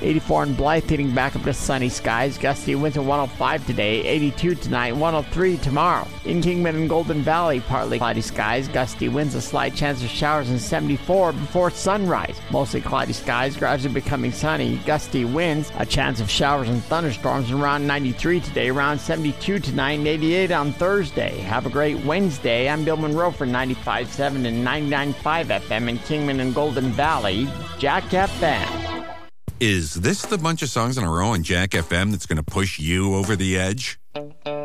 84 in Blythe, heating back up to sunny skies. Gusty winds at 105 today, 82 tonight, 103 tomorrow. In Kingman and Golden Valley, partly cloudy skies. Gusty winds, a slight chance of showers, and 74 before sunrise. Mostly cloudy skies, gradually becoming sunny. Gusty winds, a chance of showers and thunderstorms, around 93 today, around 72 tonight, and 88 on Thursday. Have a great Wednesday. I'm Bill Monroe for 95.7 and 99.5 FM in Kingman and Golden Valley, Jack FM. Is this the bunch of songs in a row on Jack FM that's going to push you over the edge?